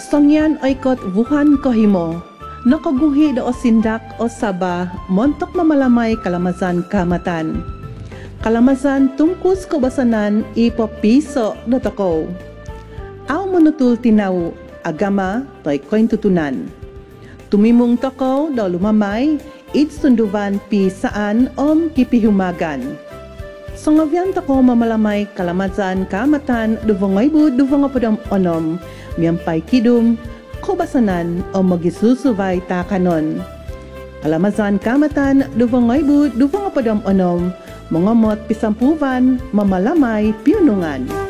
Songyan oykot wuhan kohimo. Nakaguhi do o sindak o saba, montok mamalamay kalamazan kamatan. Kalamazan tungkus kabasanan ipo piso no toko. Aw manutul tinaw, agama to'y koin tutunan. Tumimong toko do lumamay, itsunduvan pi saan kipihumagan. Songavyan toko mamalamay kalamazan kamatan duvongaybu duvongapadam onom, miyampay kidum, kubasanan o magisusubay takanon. Kalamazan kamatan duvongaybu duvongapadam onom, mongamot pisampuvan mamalamay piunungan.